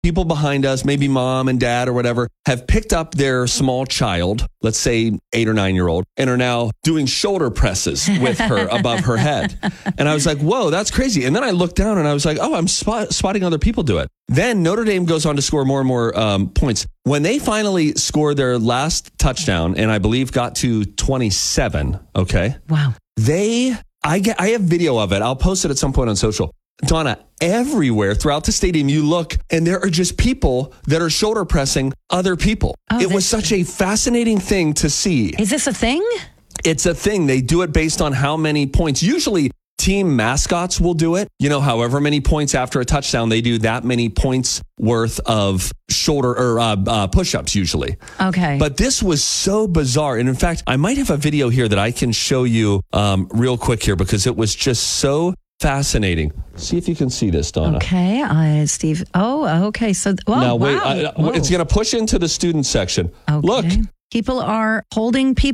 people behind us, maybe mom and dad or whatever, have picked up their small child, let's say 8 or 9 year old, and are now doing shoulder presses with her above her head. And I was like, whoa, that's crazy. And then I looked down and I was like, oh, I'm spotting other people do it. Then Notre Dame goes on to score more and more points. When they finally scored their last touchdown, and I believe got to 27, okay? Wow. I have video of it. I'll post it at some point on social. Donna, everywhere throughout the stadium, you look and there are just people that are shoulder pressing other people. It was such a fascinating thing to see. Is this a thing? It's a thing. They do it based on how many points. Usually team mascots will do it. You know, however many points after a touchdown, they do that many points worth of shoulder or push-ups usually. Okay. But this was so bizarre. And in fact, I might have a video here that I can show you real quick here because it was just so fascinating. See if you can see this, Donna. Okay, Steve. Oh, okay. So, now wait, wow. it's going to push into the student section. Okay. Look. People are holding